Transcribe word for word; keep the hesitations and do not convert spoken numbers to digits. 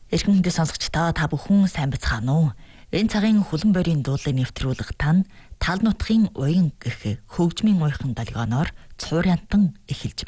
Эрхэм хүндэт сонсогчдоо та бүхэн сайн бацгаана уу? Энэ цагийн хөлн борийн дуулыг нэвтрүүлэх тань тал нутгийн уян гэх хөгжмийн уйхан долгионоор цуурьянтан эхэлж